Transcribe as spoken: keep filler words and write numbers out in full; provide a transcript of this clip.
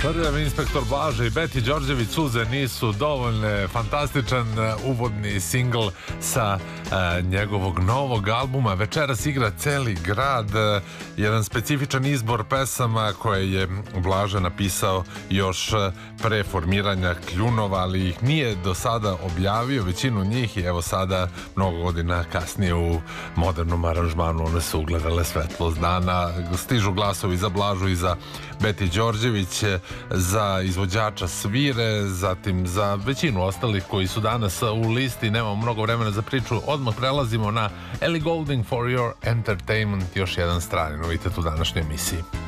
Prvi inspektor Blaže i Beti Đorđević suze nisu dovoljne. Fantastičan uvodni singl sa uh, njegovog novog albuma. Večeras igra celi grad. Uh, jedan specifičan izbor pesama koje je Blaže napisao još pre formiranja Kljunova, ali ih nije do sada objavio, većinu njih, i evo sada mnogo godina kasnije u modernom aranžmanu one su ugledale svetlost dana. Stižu glasovi za Blažu i za Beti Đorđević, za izvođača svire, zatim za većinu ostalih koji su danas u listi. Nemamo mnogo vremena za priču, odmah prelazimo na Ellie Goulding for Your Entertainment, još jedan strani novitet u današnjoj emisiji.